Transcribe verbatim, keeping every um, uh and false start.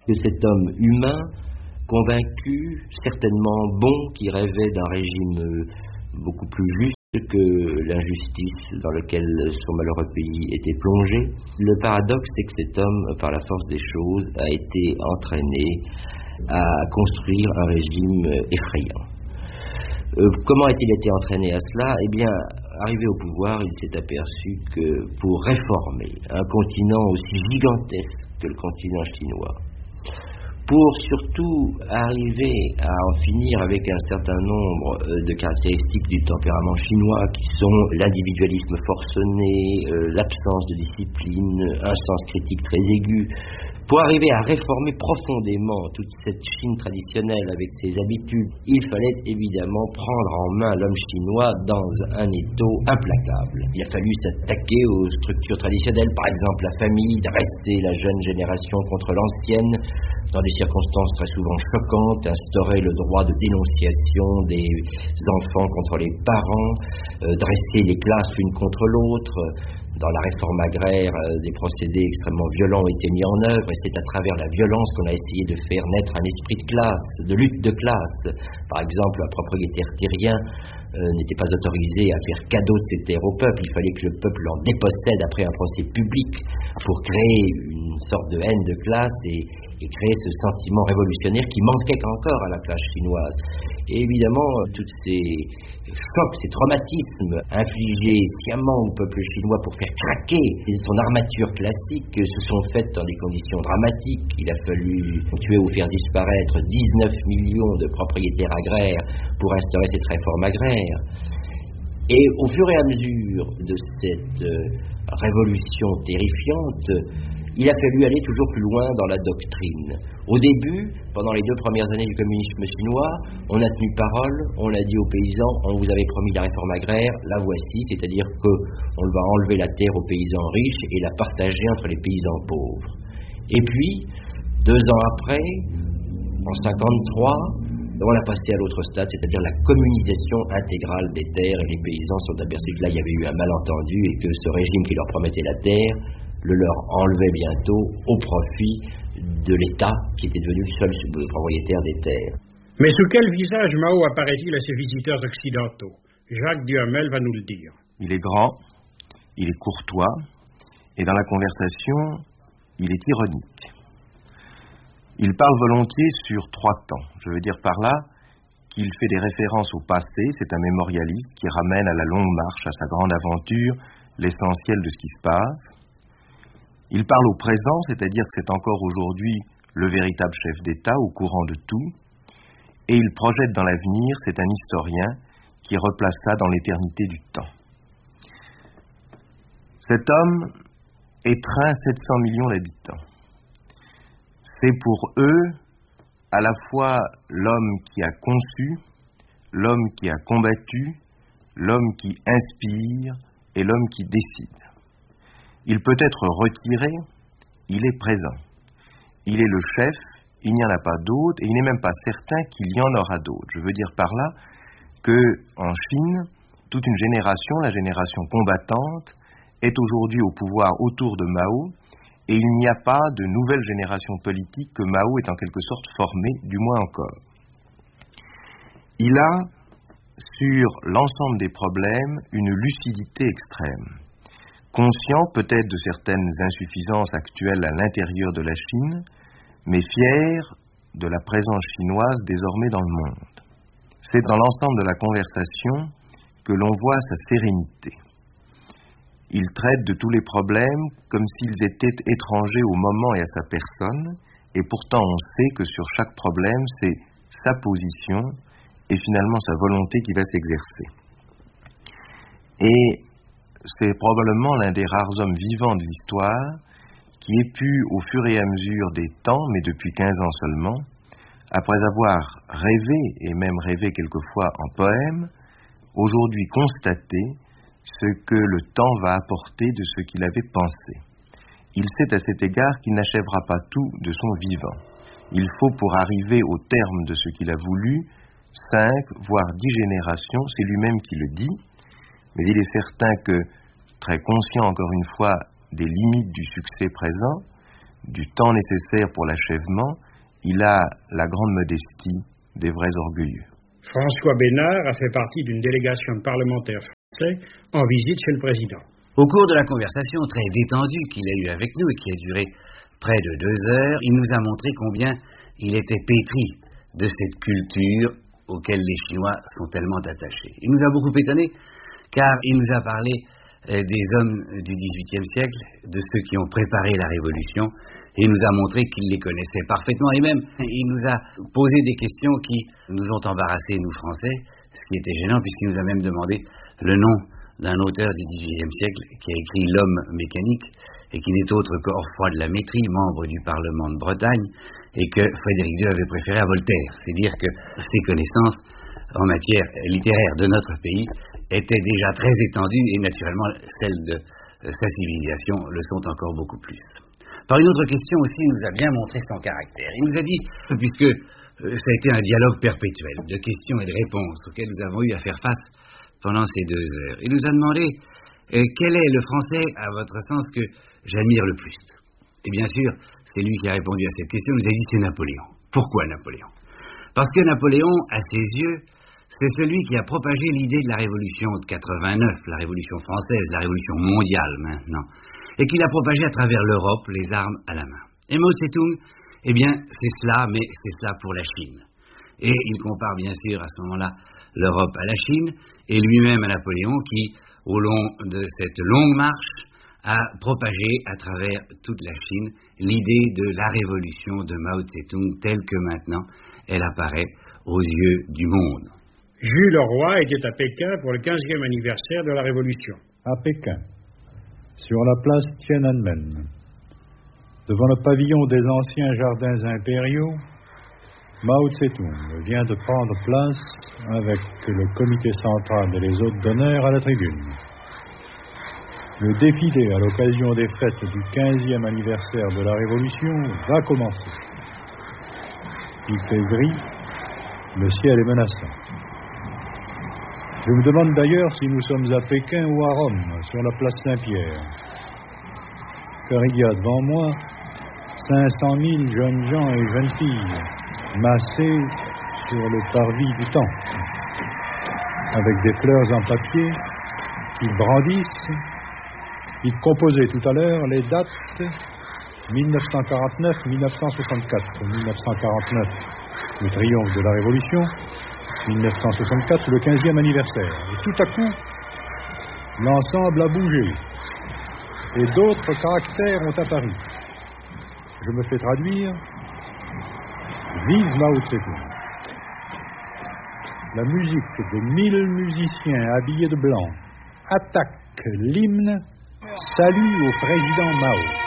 que cet homme humain, convaincu, certainement bon, qui rêvait d'un régime beaucoup plus juste que l'injustice dans laquelle son malheureux pays était plongé. Le paradoxe, c'est que cet homme, par la force des choses, a été entraîné à construire un régime effrayant. Euh, comment a-t-il été entraîné à cela? Eh bien, arrivé au pouvoir, il s'est aperçu que pour réformer un continent aussi gigantesque que le continent chinois, pour surtout arriver à en finir avec un certain nombre de caractéristiques du tempérament chinois qui sont l'individualisme forcené, euh, l'absence de discipline, un sens critique très aigu, pour arriver à réformer profondément toute cette Chine traditionnelle avec ses habitudes, il fallait évidemment prendre en main l'homme chinois dans un étau implacable. Il a fallu s'attaquer aux structures traditionnelles, par exemple la famille, dresser la jeune génération contre l'ancienne, dans des circonstances très souvent choquantes, instaurer le droit de dénonciation des enfants contre les parents, euh, dresser les classes l'une contre l'autre. Dans la réforme agraire, euh, des procédés extrêmement violents ont été mis en œuvre, et c'est à travers la violence qu'on a essayé de faire naître un esprit de classe, de lutte de classe. Par exemple, un propriétaire terrien euh, n'était pas autorisé à faire cadeau de ses terres au peuple, il fallait que le peuple en dépossède après un procès public pour créer une sorte de haine de classe et, et créer ce sentiment révolutionnaire qui manquait encore à la classe chinoise. Et évidemment, tous ces chocs, ces traumatismes infligés sciemment au peuple chinois pour faire craquer son armature classique se sont faits dans des conditions dramatiques. Il a fallu tuer ou faire disparaître dix-neuf millions de propriétaires agraires pour instaurer cette réforme agraire. Et au fur et à mesure de cette euh, révolution terrifiante, il a fallu aller toujours plus loin dans la doctrine. Au début, pendant les deux premières années du communisme chinois, on a tenu parole, on l'a dit aux paysans, on vous avait promis la réforme agraire, la voici, c'est-à-dire qu'on va enlever la terre aux paysans riches et la partager entre les paysans pauvres. Et puis, deux ans après, en cinquante-trois, on a passé à l'autre stade, c'est-à-dire la communisation intégrale des terres, et les paysans sont aperçus que là, il y avait eu un malentendu et que ce régime qui leur promettait la terre le leur enlevait bientôt au profit de l'État qui était devenu le seul propriétaire des terres. Mais sous quel visage Mao apparaît-il à ses visiteurs occidentaux? Jacques Duhamel va nous le dire. Il est grand, il est courtois, et dans la conversation, il est ironique. Il parle volontiers sur trois temps. Je veux dire par là qu'il fait des références au passé, c'est un mémorialiste qui ramène à la longue marche, à sa grande aventure, l'essentiel de ce qui se passe. Il parle au présent, c'est-à-dire que c'est encore aujourd'hui le véritable chef d'État, au courant de tout, et il projette dans l'avenir, c'est un historien qui replace ça dans l'éternité du temps. Cet homme étreint sept cents millions d'habitants. C'est pour eux à la fois l'homme qui a conçu, l'homme qui a combattu, l'homme qui inspire et l'homme qui décide. Il peut être retiré, il est présent. Il est le chef, il n'y en a pas d'autre, et il n'est même pas certain qu'il y en aura d'autres. Je veux dire par là qu'en Chine, toute une génération, la génération combattante, est aujourd'hui au pouvoir autour de Mao, et il n'y a pas de nouvelle génération politique que Mao est en quelque sorte formée, du moins encore. Il a, sur l'ensemble des problèmes, une lucidité extrême. Conscient peut-être de certaines insuffisances actuelles à l'intérieur de la Chine, mais fier de la présence chinoise désormais dans le monde. C'est dans l'ensemble de la conversation que l'on voit sa sérénité. Il traite de tous les problèmes comme s'ils étaient étrangers au moment et à sa personne, et pourtant on sait que sur chaque problème, c'est sa position et finalement sa volonté qui va s'exercer. Et c'est probablement l'un des rares hommes vivants de l'histoire qui ait pu, au fur et à mesure des temps, mais depuis quinze ans seulement, après avoir rêvé, et même rêvé quelquefois en poème, aujourd'hui constater ce que le temps va apporter de ce qu'il avait pensé. Il sait à cet égard qu'il n'achèvera pas tout de son vivant. Il faut, pour arriver au terme de ce qu'il a voulu, cinq, voire dix générations, c'est lui-même qui le dit, mais il est certain que, très conscient encore une fois des limites du succès présent, du temps nécessaire pour l'achèvement, il a la grande modestie des vrais orgueilleux. François Bénard a fait partie d'une délégation de parlementaires français en visite chez le président. Au cours de la conversation très détendue qu'il a eue avec nous et qui a duré près de deux heures, il nous a montré combien il était pétri de cette culture auquel les Chinois sont tellement attachés. Il nous a beaucoup étonnés, car il nous a parlé euh, des hommes du dix-huitième siècle, de ceux qui ont préparé la Révolution, et il nous a montré qu'il les connaissait parfaitement, et même il nous a posé des questions qui nous ont embarrassés, nous Français, ce qui était gênant, puisqu'il nous a même demandé le nom d'un auteur du dix-huitième siècle qui a écrit L'homme mécanique, et qui n'est autre que Orfroy de la Métrie, membre du Parlement de Bretagne, et que Frédéric deux avait préféré à Voltaire. C'est dire que ses connaissances en matière littéraire de notre pays étaient déjà très étendues, et naturellement celles de sa civilisation le sont encore beaucoup plus. Par une autre question aussi, il nous a bien montré son caractère. Il nous a dit, puisque ça a été un dialogue perpétuel de questions et de réponses auxquelles nous avons eu à faire face pendant ces deux heures, il nous a demandé euh, quel est le Français, à votre sens, que j'admire le plus. Et bien sûr, c'est lui qui a répondu à cette question. Il nous a dit c'est Napoléon. Pourquoi Napoléon? Parce que Napoléon, à ses yeux, c'est celui qui a propagé l'idée de la Révolution de quatre-vingt-neuf, la Révolution française, la Révolution mondiale maintenant, et qui l'a propagée à travers l'Europe, les armes à la main. Et Mao Tse-tung, eh bien, c'est cela, mais c'est cela pour la Chine. Et il compare bien sûr à ce moment-là l'Europe à la Chine, et lui-même à Napoléon, qui, au long de cette longue marche, a propagé à travers toute la Chine l'idée de la révolution de Mao Tse-tung telle que maintenant elle apparaît aux yeux du monde. Jules Leroy était à Pékin pour le quinzième anniversaire de la Révolution. À Pékin, sur la place Tiananmen, devant le pavillon des anciens jardins impériaux, Mao Tse-tung vient de prendre place avec le comité central et les hôtes d'honneur à la tribune. Le défilé à l'occasion des fêtes du quinzième anniversaire de la Révolution va commencer. Il fait gris, le ciel est menaçant. Je me demande d'ailleurs si nous sommes à Pékin ou à Rome, sur la place Saint-Pierre. Car il y a devant moi cinq cent mille jeunes gens et jeunes filles massés sur le parvis du temple, avec des fleurs en papier qu'ils brandissent. Ils composaient tout à l'heure les dates mille neuf cent quarante-neuf mille neuf cent soixante-quatre. mille neuf cent quarante-neuf, le triomphe de la Révolution. mille neuf cent soixante-quatre, le quinzième anniversaire. Et tout à coup, l'ensemble a bougé. Et d'autres caractères ont apparu. Je me fais traduire. Vive Mao Tse-tung. La musique de mille musiciens habillés de blanc attaque l'hymne. Salut au président Mao.